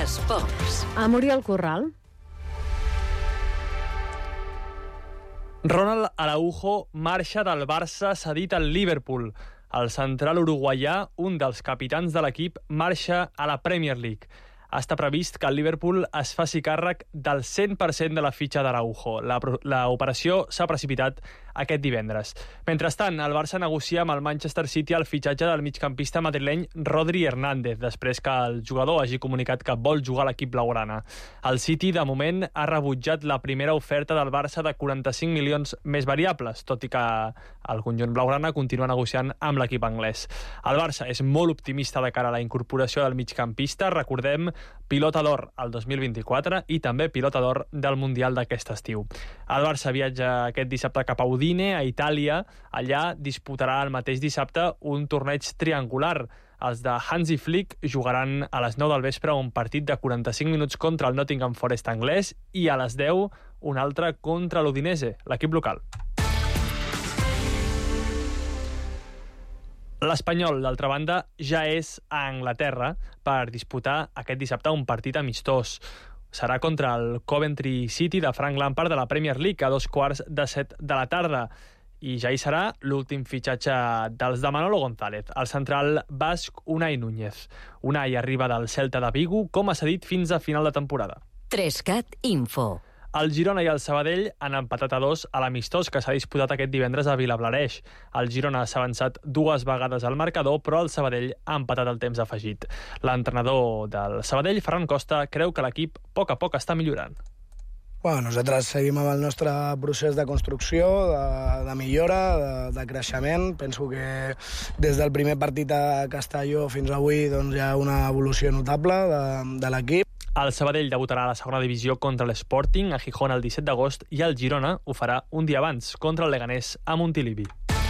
Esports. A Muriel Corral. Ronald Araujo marxa del Barça cedit al Liverpool. El central uruguaià, un dels capitans de l'equip, marxa a la Premier League. Està previst que el Liverpool es faci càrrec del 100% de la fitxa d'Araujo. L'operació s'ha precipitat aquest divendres. Mentrestant, el Barça negocia amb el Manchester City el fitxatge del migcampista madrileny Rodri Hernández, després que el jugador hagi comunicat que vol jugar a l'equip blaugrana. El City, de moment, ha rebutjat la primera oferta del Barça de 45 milions més variables, tot i que el conjunt blaugrana continua negociant amb l'equip anglès. El Barça és molt optimista de cara a la incorporació del migcampista. Recordem, pilota d'or al 2024 i també pilota d'or del Mundial d'aquest estiu. El Barça viatja aquest dissabte cap a Udine, a Itàlia. Allà disputarà el mateix dissabte un torneig triangular. Els de Hansi Flick jugaran a les 9 del vespre un partit de 45 minuts contra el Nottingham Forest anglès i a les 10 un altre contra l'Udinese, l'equip local. L'Espanyol, d'altra banda, ja és a Anglaterra per disputar aquest dissabte un partit amistós. Serà contra el Coventry City de Frank Lampard de la Premier League a 7:15 de la tarda. I ja hi serà l'últim fitxatge dels de Manolo González, el central basc Unai Núñez. Unai arriba del Celta de Vigo com a cedit fins a final de temporada. 3CAT Info. El Girona i el Sabadell han empatat a 2 a l'amistós que s'ha disputat aquest divendres a Vilablareix. El Girona s'ha avançat 2 vegades al marcador, però el Sabadell ha empatat el temps afegit. L'entrenador del Sabadell, Ferran Costa, creu que l'equip a poc està millorant. Bueno, nosaltres seguim amb el nostre procés de construcció, de millora, de creixement. Penso que des del primer partit a Castelló fins avui doncs, hi ha una evolució notable de l'equip. El Sabadell debutarà a la segona divisió contra l'Sporting a Gijón el 17 d'agost i el Girona ho farà un dia abans contra el Leganés a Montilivi.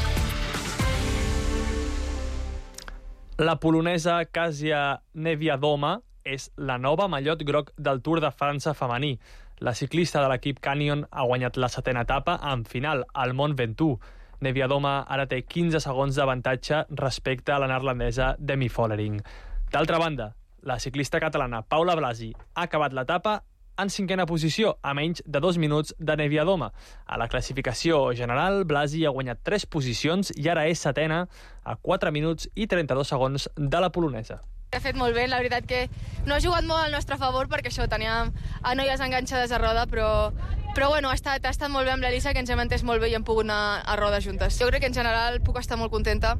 La polonesa Kasia Niewiadoma és la nova mallot groc del Tour de França femení. La ciclista de l'equip Canyon ha guanyat la 7ª etapa en final al Mont Ventoux. Niewiadoma ara té 15 segons d'avantatge respecte a la neerlandesa Demi Vollering. D'altra banda, la ciclista catalana Paula Blasi ha acabat l'etapa en 5ª posició, a menys de 2 minuts de Niewiadoma. A la classificació general, Blasi ha guanyat 3 posicions i ara és 7ª a 4 minuts i 32 segons de la polonesa. Ha fet molt bé, la veritat que no ha jugat molt al nostre favor perquè això, teníem a noies enganxades a roda, però bueno, ha estat molt bé amb l'Elisa, que ens hem entès molt bé i hem pogut anar a roda juntes. Jo crec que en general puc estar molt contenta.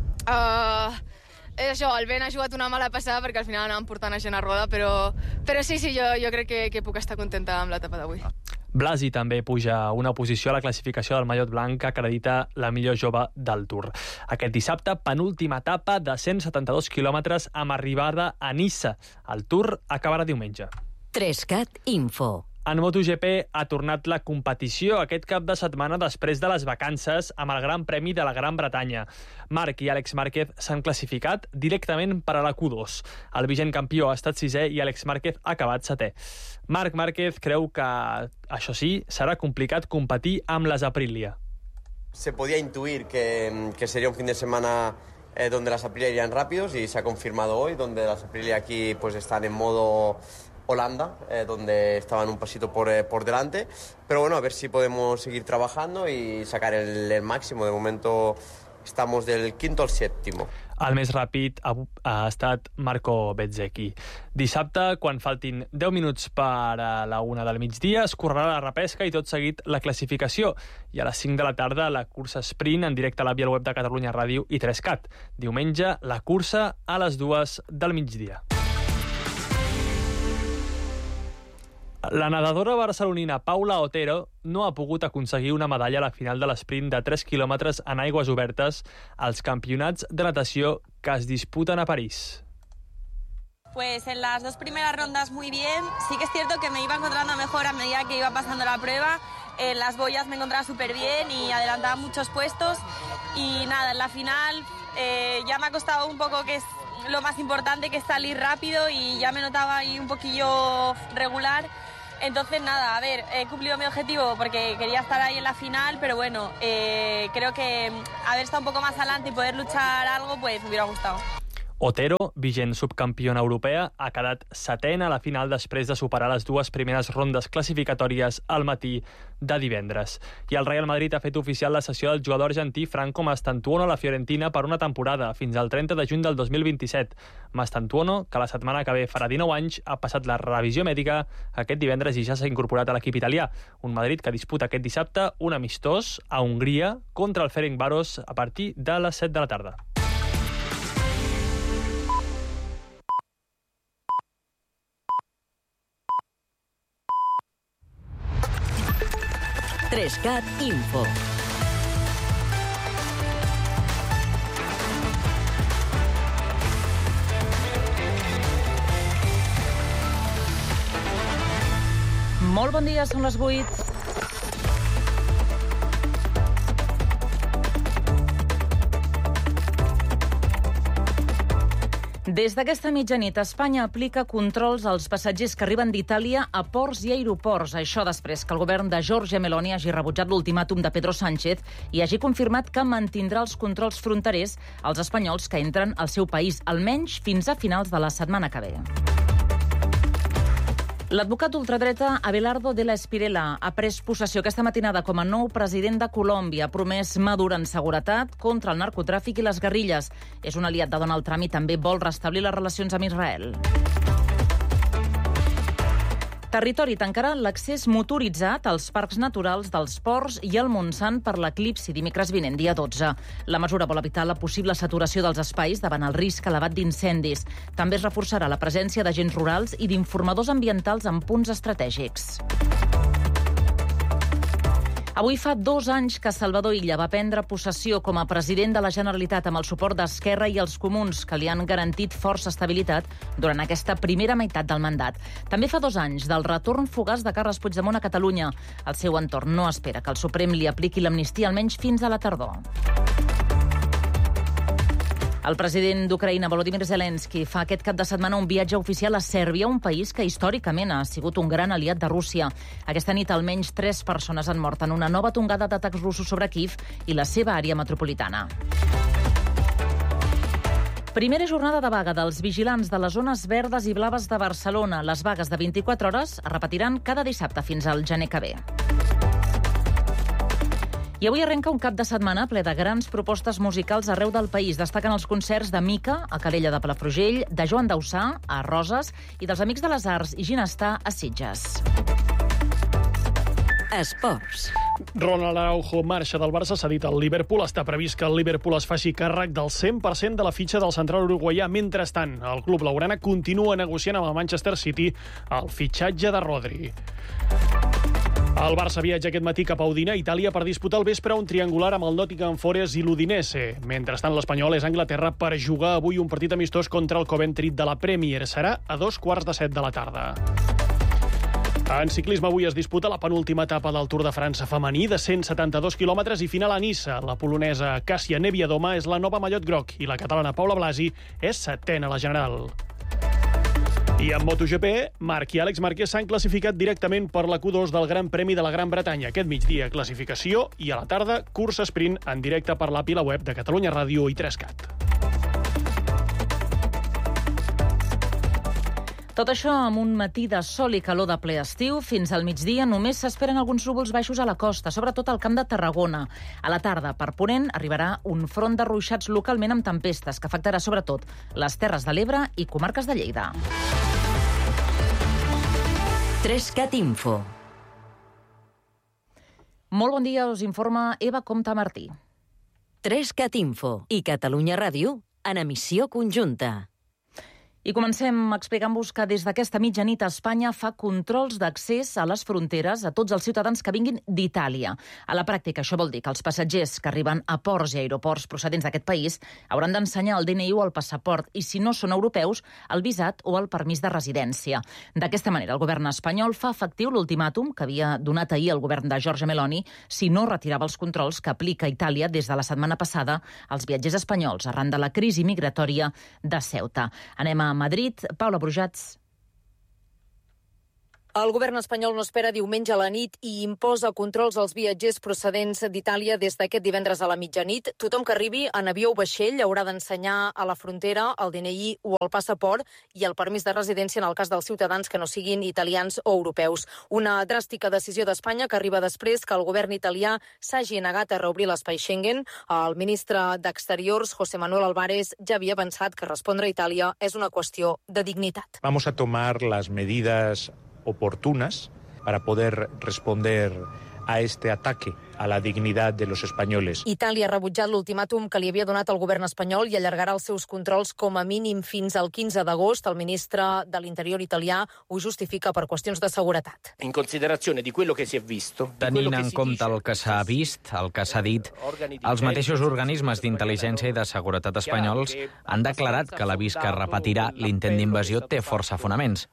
És això, el vent ha jugat una mala passada perquè al final anàvem portant a gent a roda, però sí, jo crec que puc estar contenta amb l'etapa d'avui. Blasi també puja una posició a la classificació del mallot blanc que acredita la millor jove del Tour. Aquest dissabte, penúltima etapa de 172 quilòmetres amb arribada a Niça. El Tour acabarà diumenge. 3CAT Info. En MotoGP ha tornat la competició aquest cap de setmana després de les vacances amb el Gran Premi de la Gran Bretanya. Marc i Àlex Márquez s'han classificat directament per a la Q2. El vigent campió ha estat 6è i Àlex Márquez ha acabat 7è. Marc Márquez creu que, això sí, serà complicat competir amb les Aprilia. Se podía intuir que sería un fin de semana donde las Aprilia irían rápidos y se ha confirmado hoy, donde las Aprilia aquí pues están en modo Holanda, donde estaban un pasito por delante, pero bueno, a ver si podemos seguir trabajando y sacar el máximo. De momento estamos del 5º al 7º. El més ràpid ha estat Marco Bezzecchi. Dissabte, quan faltin 10 minuts per a la 1 del migdia, es correrà la repesca i tot seguit la classificació. I a les 5 de la tarda, la cursa sprint en directe a la via web de Catalunya Ràdio i 3CAT. Diumenge, la cursa a les 2 del migdia. La nedadora barcelonina Paula Otero no ha pogut aconseguir una medalla a la final de l'esprint de 3 quilòmetres en aigües obertes als campionats de natació que es disputen a París. Pues en las 2 primeras rondas muy bien. Sí que es cierto que me iba encontrando mejor a medida que iba pasando la prueba. En las boyas me encontraba súper bien y adelantaba muchos puestos. Y nada, en la final ya me ha costado un poco, que es lo más importante, que es salir rápido, y ya me notaba ahí un poquillo regular. Entonces nada, a ver, he cumplido mi objetivo porque quería estar ahí en la final, pero bueno, creo que haber estado un poco más adelante y poder luchar algo, pues me hubiera gustado. Otero, vigent subcampiona europea, ha quedat setena a la final després de superar les dues primeres rondes classificatòries al matí de divendres. I el Real Madrid ha fet oficial la cessió del jugador argentí Franco Mastantuono a la Fiorentina per una temporada, fins al 30 de juny del 2027. Mastantuono, que la setmana que ve farà 19 anys, ha passat la revisió mèdica aquest divendres i ja s'ha incorporat a l'equip italià. Un Madrid que disputa aquest dissabte un amistós a Hongria contra el Ferencváros a partir de les 7 de la tarda. Trescat Info. Molt bon dia, són les 8. Des d'aquesta mitjanit, Espanya aplica controls als passatgers que arriben d'Itàlia a ports i aeroports. Això després que el govern de Giorgia Meloni hagi rebutjat l'ultimàtum de Pedro Sánchez i hagi confirmat que mantindrà els controls fronterers als espanyols que entren al seu país, almenys fins a finals de la setmana que ve. L'advocat d'ultradreta Abelardo de la Espirela ha pres possessió aquesta matinada com a nou president de Colòmbia. Ha promès Maduro en seguretat contra el narcotràfic i les guerrilles. És un aliat de Donald Trump i també vol restablir les relacions amb Israel. Territori tancarà l'accés motoritzat als parcs naturals dels ports i al Montsant per l'eclipsi dimecres vinent, dia 12. La mesura vol evitar la possible saturació dels espais davant el risc elevat d'incendis. També es reforçarà la presència d'agents rurals i d'informadors ambientals en punts estratègics. Avui fa 2 anys que Salvador Illa va prendre possessió com a president de la Generalitat amb el suport d'Esquerra i els Comuns, que li han garantit força estabilitat durant aquesta primera meitat del mandat. També fa 2 anys del retorn fugaç de Carles Puigdemont a Catalunya. El seu entorn no espera que el Suprem li apliqui l'amnistia almenys fins a la tardor. El president d'Ucraïna, Volodymyr Zelensky, fa aquest cap de setmana un viatge oficial a Sèrbia, un país que històricament ha sigut un gran aliat de Rússia. Aquesta nit almenys 3 persones han mort en una nova tongada d'atacs russos sobre Kíev i la seva àrea metropolitana. Primera jornada de vaga dels vigilants de les zones verdes i blaves de Barcelona. Les vagues de 24 hores es repetiran cada dissabte fins al gener que ve. I avui arrenca un cap de setmana ple de grans propostes musicals arreu del país. Destaquen els concerts de Mica, a Calella de Palafrugell, de Joan Dausà, a Roses, i dels Amics de les Arts i Ginestar, a Sitges. Esports. Ronald Araujo marxa del Barça, s'ha dit al Liverpool. Està previst que el Liverpool es faci càrrec del 100% de la fitxa del central uruguaià. Mentrestant, el club blaugrana continua negociant amb el Manchester City el fitxatge de Rodri. El Barça viatja aquest matí cap a Udine, Itàlia, per disputar al vespre un triangular amb el Nottingham Forest i l'Udinese. Mentrestant, l'Espanyol és a Anglaterra per jugar avui un partit amistós contra el Coventry de la Premier. Serà a 7:15 de la tarda. En ciclisme avui es disputa la penúltima etapa del Tour de França femení de 172 quilòmetres i final a Niça. La polonesa Càssia Neviadoma és la nova mallot groc i la catalana Paula Blasi és 7a a la general. I en MotoGP, Marc i Àlex Márquez s'han classificat directament per la Q2 del Gran Premi de la Gran Bretanya. Aquest migdia, classificació, i a la tarda, cursa sprint en directe per l'API, la web de Catalunya Ràdio i 3CAT. Tot això amb un matí de sol i calor de ple estiu. Fins al migdia només s'esperen alguns núvols baixos a la costa, sobretot al Camp de Tarragona. A la tarda, per ponent, arribarà un front de ruixats localment amb tempestes, que afectarà sobretot les Terres de l'Ebre i comarques de Lleida. 3CAT Info. Molt bon dia, us informa Eva Comte Martí. 3CAT Info i Catalunya Ràdio en emissió conjunta. I comencem explicant-vos que des d'aquesta mitjanit Espanya fa controls d'accés a les fronteres a tots els ciutadans que vinguin d'Itàlia. A la pràctica, això vol dir que els passatgers que arriben a ports i aeroports procedents d'aquest país hauran d'ensenyar el DNI o el passaport i, si no són europeus, el visat o el permís de residència. D'aquesta manera, el govern espanyol fa efectiu l'ultimàtum que havia donat ahir el govern de Giorgia Meloni si no retirava els controls que aplica Itàlia des de la setmana passada als viatgers espanyols arran de la crisi migratòria de Ceuta. Anem a Madrid. Paula Brujats. El govern espanyol no espera diumenge a la nit i imposa controls als viatgers procedents d'Itàlia des d'aquest divendres a la mitjanit. Tothom que arribi en avió o vaixell haurà d'ensenyar a la frontera el DNI o el passaport i el permís de residència en el cas dels ciutadans que no siguin italians o europeus. Una dràstica decisió d'Espanya que arriba després que el govern italià s'hagi negat a reobrir l'espai Schengen. El ministre d'Exteriors, José Manuel Álvarez, ja havia pensat que respondre a Itàlia és una qüestió de dignitat. Vamos a tomar las medidas oportunas para poder responder a este ataque a la dignidad de los españoles. Itàlia ha rebutjat l'ultimàtum que li havia donat el govern espanyol i allargarà els seus controls com a mínim fins al 15 d'agost. El ministre de l'Interior italià ho justifica per qüestions de seguretat. In considerazione di quello che si è visto, tenint en compte el que s'ha vist, el que s'ha dit, els mateixos organismes d'intel·ligència i de seguretat espanyols han declarat que l'avís que repetirà l'intent d'invasió té força fonaments.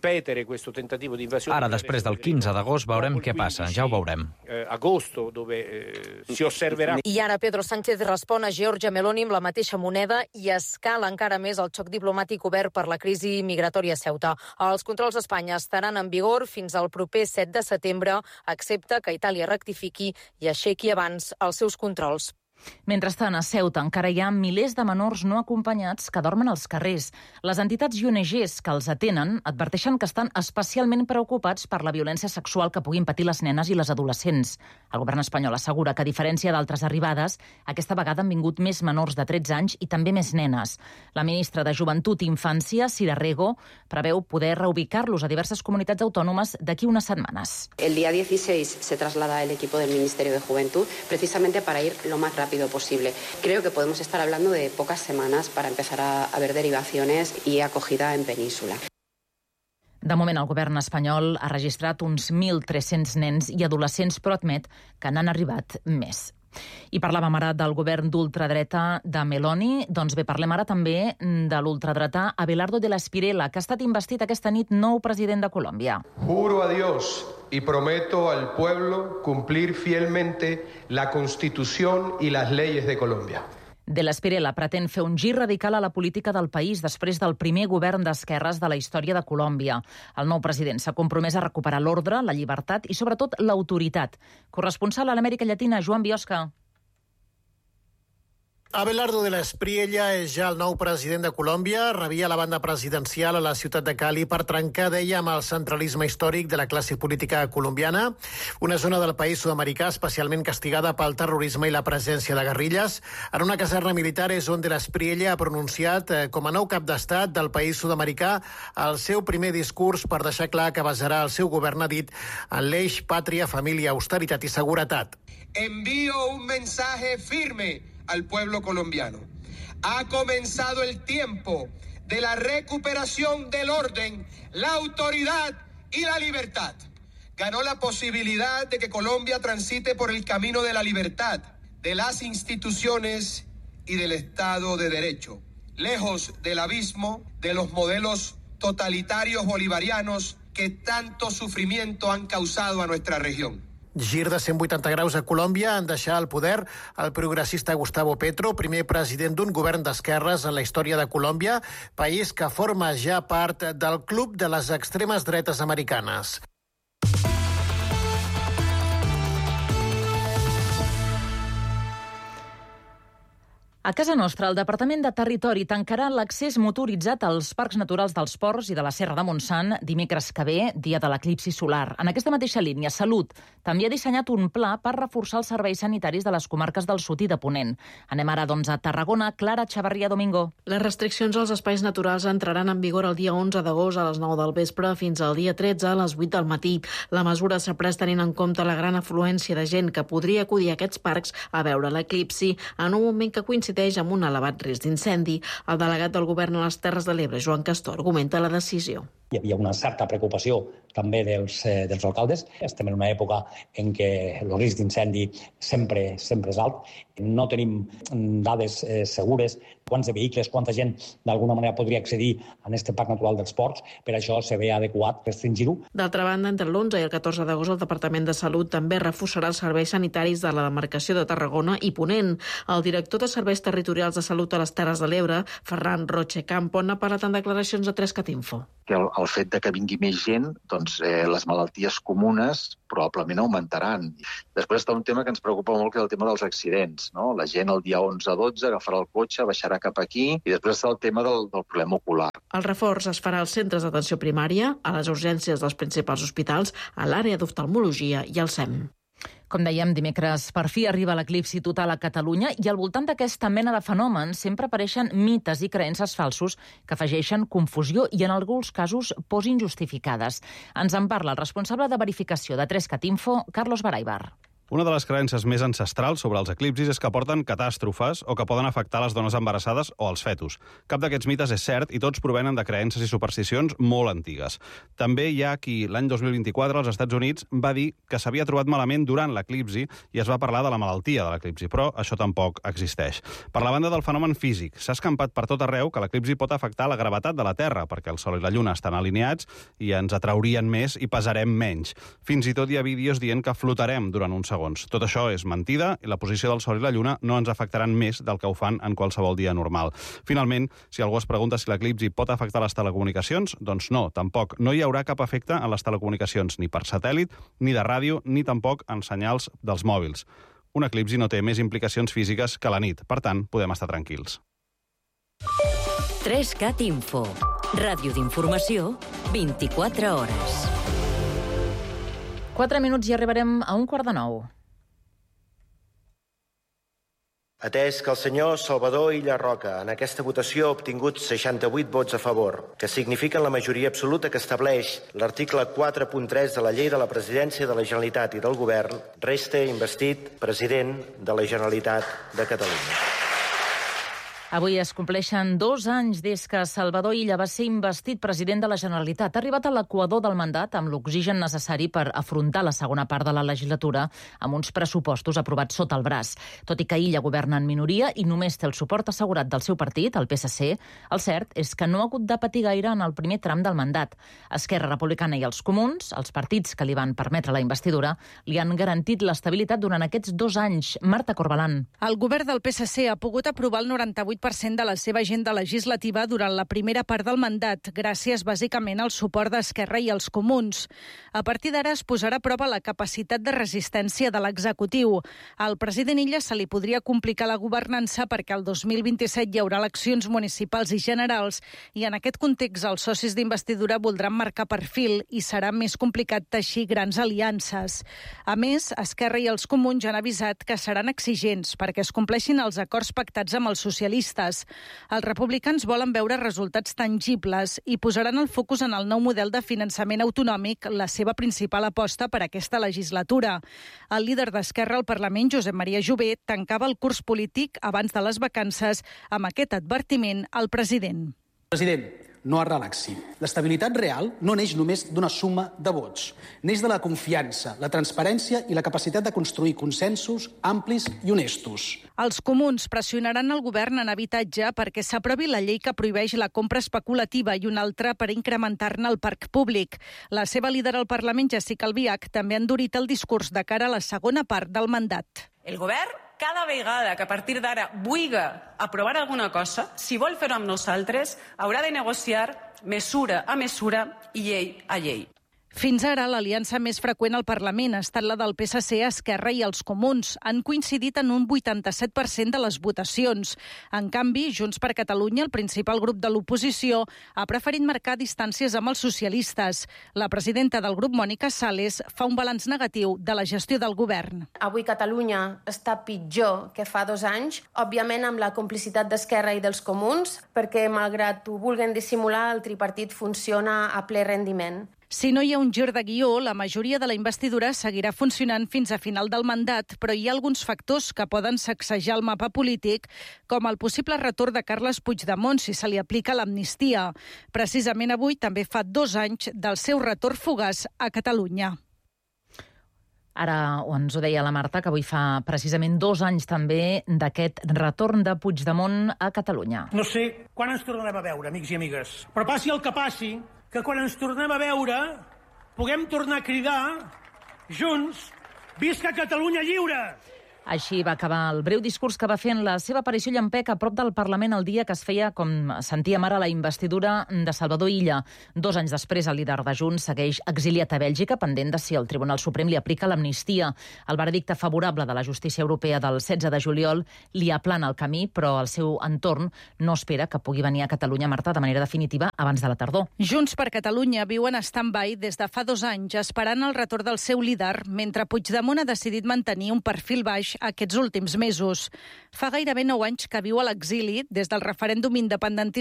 Ara, després del 15 d'agost, veurem què passa, ja ho veurem. Agosto, dove si osserverà. I ara Pedro Sánchez respon a Giorgia Meloni amb la mateixa moneda i escala encara més el xoc diplomàtic obert per la crisi migratòria a Ceuta. Els controls a Espanya estaran en vigor fins al proper 7 de setembre, excepte que Itàlia rectifiqui i aixequi abans els seus controls. Mentrestant, a Ceuta encara hi ha milers de menors no acompanyats que dormen als carrers. Les entitats i ONGs que els atenen adverteixen que estan especialment preocupats per la violència sexual que puguin patir les nenes i les adolescents. El govern espanyol assegura que, a diferència d'altres arribades, aquesta vegada han vingut més menors de 13 anys i també més nenes. La ministra de Joventut i Infància, Sira Rego, preveu poder reubicar-los a diverses comunitats autònomes d'aquí unes setmanes. El día 16 se traslada el equipo del Ministerio de Juventud precisamente para ir lo más rápido posible. Creo que podemos estar hablando de pocas semanas para empezar a ver derivaciones y acogida en península. De moment, el govern espanyol ha registrat uns 1.300 nens i adolescents, però admet que n'han arribat més. I parlàvem ara del govern d'ultradreta de Meloni. Doncs bé, parlem ara també de l'ultradretà Abelardo de la Espriella, que ha estat investit aquesta nit nou president de Colòmbia. Juro a Dios y prometo al pueblo cumplir fielmente la Constitución y las leyes de Colombia. De la Espriella pretén fer un gir radical a la política del país després del primer govern d'esquerres de la història de Colòmbia. El nou president s'ha compromès a recuperar l'ordre, la llibertat i, sobretot, l'autoritat. Corresponsal a l'Amèrica Llatina, Joan Biosca. Abelardo de la Espriella és ja el nou president de Colòmbia. Rebia la banda presidencial a la ciutat de Cali per trencar, deia, amb el centralisme històric de la classe política colombiana, una zona del país sud-americà especialment castigada pel terrorisme i la presència de guerrilles. En una caserna militar és on de la Espriella ha pronunciat com a nou cap d'estat del país sud-americà el seu primer discurs per deixar clar que basarà el seu govern, ha dit, en l'eix pàtria, família, austeritat i seguretat. Envío un mensaje firme al pueblo colombiano. Ha comenzado el tiempo de la recuperación del orden, la autoridad y la libertad. Ganó la posibilidad de que Colombia transite por el camino de la libertad, de las instituciones y del Estado de Derecho, lejos del abismo de los modelos totalitarios bolivarianos que tanto sufrimiento han causado a nuestra región. Gir de 180 graus a Colòmbia en deixar el poder el progressista Gustavo Petro, primer president d'un govern d'esquerres en la història de Colòmbia, país que forma ja part del club de les extremes dretes americanes. A casa nostra, el Departament de Territori tancarà l'accés motoritzat als parcs naturals dels Ports i de la Serra de Montsant dimecres que ve, dia de l'eclipsi solar. En aquesta mateixa línia, Salut també ha dissenyat un pla per reforçar els serveis sanitaris de les comarques del Sud i de Ponent. Anem ara, doncs, a Tarragona. Clara Chavarria Domingo. Les restriccions als espais naturals entraran en vigor el dia 11 d'agost a les 9 del vespre fins al dia 13 a les 8 del matí. La mesura s'ha pres tenint en compte la gran afluència de gent que podria acudir a aquests parcs a veure l'eclipsi en un moment que coincideix amb un elevat risc d'incendi. El delegat del govern a les Terres de l'Ebre, Joan Castor, argumenta la decisió. Hi havia una certa preocupació també dels alcaldes. Estem en una època en què el risc d'incendi sempre és alt. No tenim dades segures quants de vehicles, quanta gent d'alguna manera podria accedir a aquest parc natural dels Ports. Per això se ve adequat restringir-ho. D'altra banda, entre l'11 i el 14 d'agost el Departament de Salut també reforçarà els serveis sanitaris de la demarcació de Tarragona i Ponent. El director de Serveis Territorials de Salut a les Terres de l'Ebre, Ferran Roche Campo, n'ha parlat en declaracions a 3catinfo. que el fet de que vingui més gent, doncs les malalties comunes probablement augmentaran. Després està un tema que ens preocupa molt, que és el tema dels accidents, no? La gent el dia 11-12 agafarà el cotxe, baixarà cap aquí, i després està el tema del problema ocular. El reforç es farà als centres d'atenció primària, a les urgències dels principals hospitals, a l'àrea d'oftalmologia i al SEM. Com dèiem, dimecres per fi arriba l'eclipsi total a Catalunya i al voltant d'aquesta mena de fenòmens sempre apareixen mites i creences falsos que afegeixen confusió i en alguns casos pors injustificades. Ens en parla el responsable de verificació de 3cat Info, Carlos Baraibar. Una de les creences més ancestrals sobre els eclipsis és que porten catàstrofes o que poden afectar les dones embarassades o els fetus. Cap d'aquests mites és cert i tots provenen de creences i supersticions molt antigues. També hi ha qui l'any 2024 als Estats Units va dir que s'havia trobat malament durant l'eclipsi i es va parlar de la malaltia de l'eclipsi, però això tampoc existeix. Per la banda del fenomen físic, s'ha escampat per tot arreu que l'eclipsi pot afectar la gravetat de la Terra, perquè el Sol i la Lluna estan alineats i ens atraurien més i pesarem menys. Fins i tot hi ha vídeos dient que flotarem durant un segon. Tot això és mentida i la posició del Sol i la Lluna no ens afectaran més del que ho fan en qualsevol dia normal. Finalment, si algú es pregunta si l'eclipsi pot afectar les telecomunicacions, doncs no, tampoc. No hi haurà cap efecte en les telecomunicacions, ni per satèl·lit, ni de ràdio, ni tampoc en senyals dels mòbils. Un eclipsi no té més implicacions físiques que la nit, per tant, podem estar tranquils. 3cat Info. Ràdio d'informació, 24 hores. 4 minuts i arribarem a 8:45. Atès que el senyor Salvador Illa Roca en aquesta votació ha obtingut 68 vots a favor, que signifiquen la majoria absoluta que estableix l'article 4.3 de la Llei de la Presidència de la Generalitat i del Govern, resta investit president de la Generalitat de Catalunya. Avui es compleixen 2 anys des que Salvador Illa va ser investit president de la Generalitat. Ha arribat a l'equador del mandat amb l'oxigen necessari per afrontar la segona part de la legislatura amb uns pressupostos aprovats sota el braç. Tot i que Illa governa en minoria i només té el suport assegurat del seu partit, el PSC, el cert és que no ha hagut de patir gaire en el primer tram del mandat. Esquerra Republicana i els Comuns, els partits que li van permetre la investidura, li han garantit l'estabilitat durant aquests 2 anys. Marta Corbalán. El govern del PSC ha pogut aprovar el 98% de la seva agenda legislativa durant la primera part del mandat, gràcies bàsicament al suport d'Esquerra i els Comuns. A partir d'ara es posarà a prova la capacitat de resistència de l'executiu. Al president Illa se li podria complicar la governança perquè el 2027 hi haurà eleccions municipals i generals i en aquest context els socis d'investidura voldran marcar perfil i serà més complicat teixir grans aliances. A més, Esquerra i els Comuns ja han avisat que seran exigents perquè es compleixin els acords pactats amb els socialistes. Els republicans volen veure resultats tangibles i posaran el focus en el nou model de finançament autonòmic, la seva principal aposta per aquesta legislatura. El líder d'Esquerra al Parlament, Josep Maria Jové, tancava el curs polític abans de les vacances amb aquest advertiment al president. President, no es relaxi. L'estabilitat real no neix només d'una suma de vots. Neix de la confiança, la transparència i la capacitat de construir consensos amplis i honestos. Els Comuns pressionaran el govern en habitatge perquè s'aprovi la llei que prohibeix la compra especulativa i una altra per incrementar-ne el parc públic. La seva líder al Parlament, Jessica Albiach, també ha endurit el discurs de cara a la segona part del mandat. El govern, cada vegada que a partir d'ara vulgui aprovar alguna cosa, si vol fer-ho amb nosaltres, haurà de negociar mesura a mesura i llei a llei. Fins ara, l'aliança més freqüent al Parlament ha estat la del PSC, Esquerra i els Comuns. Han coincidit en un 87% de les votacions. En canvi, Junts per Catalunya, el principal grup de l'oposició, ha preferit marcar distàncies amb els socialistes. La presidenta del grup, Mònica Sales, fa un balanç negatiu de la gestió del govern. Avui Catalunya està pitjor que fa 2 anys, òbviament amb la complicitat d'Esquerra i dels Comuns, perquè malgrat ho vulguin dissimular, el tripartit funciona a ple rendiment. Si no hi ha un gir de guió, la majoria de la investidura seguirà funcionant fins a final del mandat, però hi ha alguns factors que poden sacsejar el mapa polític, com el possible retorn de Carles Puigdemont si se li aplica l'amnistia. Precisament avui també fa 2 anys del seu retorn fugaç a Catalunya. Ara ens ho deia la Marta, que avui fa precisament 2 anys també d'aquest retorn de Puigdemont a Catalunya. No sé quan ens tornarem a veure, amics i amigues, però passi el que passi, que quan ens tornem a veure puguem tornar a cridar junts «Visca Catalunya lliure!». Així va acabar el breu discurs que va fer en la seva aparició llampec a prop del Parlament el dia que es feia, com sentíem ara, la investidura de Salvador Illa. 2 anys després, el líder de Junts segueix exiliat a Bèlgica, pendent de si el Tribunal Suprem li aplica l'amnistia. El veredicte favorable de la justícia europea del 16 de juliol li aplana el camí, però el seu entorn no espera que pugui venir a Catalunya, Marta, de manera definitiva abans de la tardor. Junts per Catalunya viu en stand-by des de fa 2 anys, esperant el retorn del seu líder, mentre Puigdemont ha decidit mantenir un perfil baix aquests últims mesos. Fa gairebé 9 anys que viu a l'exili des del referèndum independentista